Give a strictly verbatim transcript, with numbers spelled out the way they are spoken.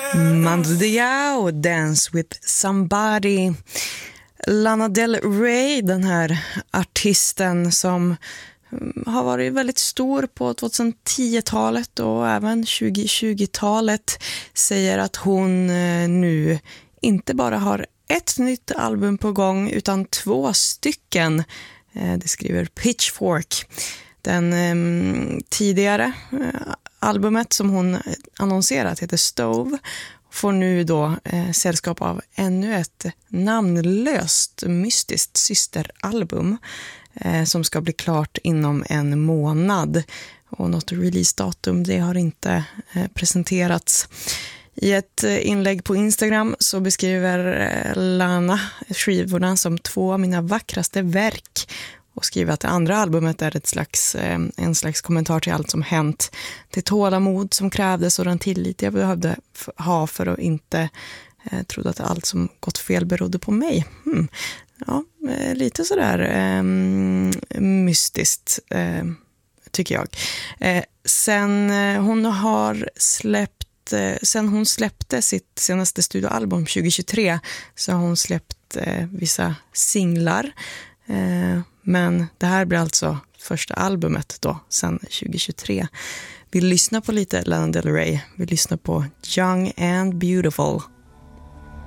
Mando Diao, Dance with Somebody. Lana Del Rey, den här artisten som har varit väldigt stor på tjugohundratiotalet och även tjugohundratjugotalet, säger att hon nu inte bara har ett nytt album på gång utan två stycken. Det skriver Pitchfork. Den eh, tidigare eh, albumet som hon annonserat heter Stove, får nu då eh, sällskap av ännu ett namnlöst mystiskt systeralbum eh, som ska bli klart inom en månad. Och något releasedatum, det har inte eh, presenterats. I ett inlägg på Instagram så beskriver Lana skivorna som två av mina vackraste verk och skriver att det andra albumet är ett slags, en slags kommentar till allt som hänt. Det tålamod som krävdes och den tillit jag behövde ha för att inte eh, trodde att allt som gått fel berodde på mig. Hmm. Ja, lite sådär eh, mystiskt eh, tycker jag. Eh, sen eh, hon har släppt Sen hon släppte sitt senaste studioalbum tjugohundratjugotre så har hon släppt eh, vissa singlar. Eh, men det här blir alltså första albumet då, sen tjugohundratjugotre. Vi lyssnar på lite Lana Del Rey. Vi lyssnar på Young and Beautiful.